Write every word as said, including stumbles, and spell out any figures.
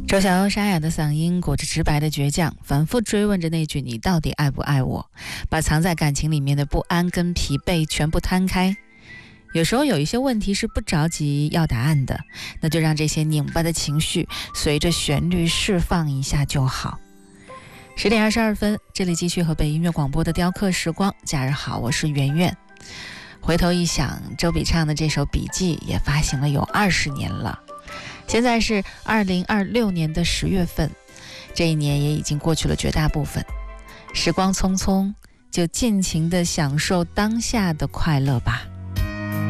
周晓鸥沙哑的嗓音裹着直白的倔强，反复追问着那句你到底爱不爱我，把藏在感情里面的不安跟疲惫全部摊开。有时候有一些问题是不着急要答案的，那就让这些拧巴的情绪随着旋律释放一下就好。十点二十二分，这里继续河北音乐广播的雕刻时光。假日好，我是圆圆。回头一想，周笔畅的这首笔记也发行了有二十年了，现在是二零二六年的十月份，这一年也已经过去了绝大部分。时光匆匆，就尽情地享受当下的快乐吧。